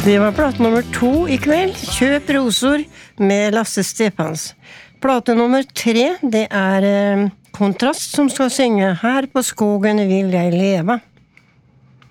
Det var plate nummer 2 I kveld, Kjøp rosor med Lasse Stefans. Plate nummer 3, det Kontrast som skal synge Her på skogen vil jeg leva.